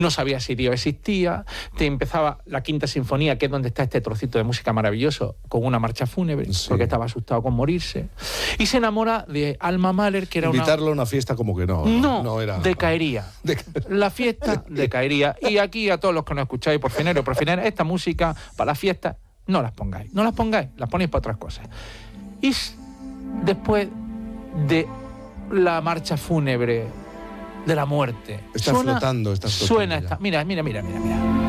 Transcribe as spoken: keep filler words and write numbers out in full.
no sabía si Dios existía, te empezaba la quinta sinfonía, que es donde está este trocito de música maravilloso, con una marcha fúnebre, sí. porque estaba asustado con morirse, y se enamora de Alma Mahler, que era Invitarlo una... a una fiesta como que no. No, no era... decaería. De... La fiesta decaería. Y aquí a todos los que nos escucháis, por finero y por finero, esta música para la fiesta, no las pongáis, no las pongáis, las ponéis para otras cosas. Y después de la marcha fúnebre de la muerte. Está suena, flotando, está flotando. Suena esta. Mira, mira, mira, mira, mira.